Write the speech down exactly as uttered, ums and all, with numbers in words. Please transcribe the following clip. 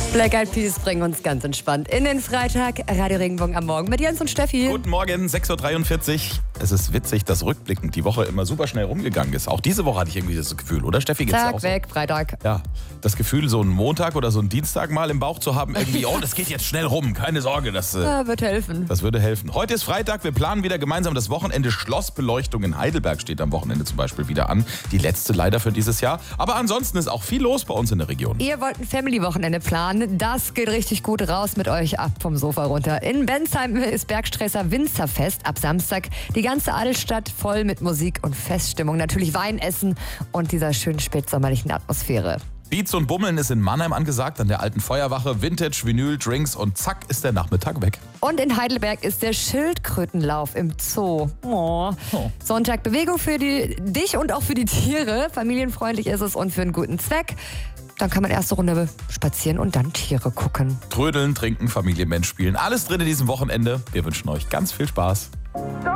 Black Eyed Peas bringen uns ganz entspannt in den Freitag. Radio Regenbogen am Morgen mit Jens und Steffi. Guten Morgen, sechs Uhr dreiundvierzig. Es ist witzig, dass rückblickend die Woche immer super schnell rumgegangen ist. Auch diese Woche hatte ich irgendwie das Gefühl, oder Steffi? Geht's dir Zack, auch so? weg, Freitag. Ja, das Gefühl, so einen Montag oder so einen Dienstag mal im Bauch zu haben, irgendwie, oh, das geht jetzt schnell rum. Keine Sorge, das, äh, Ja, wird helfen. das würde helfen. Heute ist Freitag, wir planen wieder gemeinsam das Wochenende. Schlossbeleuchtung in Heidelberg steht am Wochenende zum Beispiel wieder an. Die letzte leider für dieses Jahr. Aber ansonsten ist auch viel los bei uns in der Region. Ihr wollt ein Family-Wochenende planen? Das geht richtig gut raus mit euch ab vom Sofa runter. In Bensheim ist Bergstresser Winzerfest ab Samstag. Die ganze Altstadt voll mit Musik und Feststimmung. Natürlich Wein essen und dieser schönen spätsommerlichen Atmosphäre. Beats und Bummeln ist in Mannheim angesagt, an der alten Feuerwache. Vintage, Vinyl, Drinks und zack ist der Nachmittag weg. Und in Heidelberg ist der Schildkrötenlauf im Zoo. Oh. Oh. Sonntag Bewegung für die, dich und auch für die Tiere. Familienfreundlich ist es und für einen guten Zweck. Dann kann man erste Runde spazieren und dann Tiere gucken. Trödeln, trinken, Familienmensch spielen. Alles drin in diesem Wochenende. Wir wünschen euch ganz viel Spaß.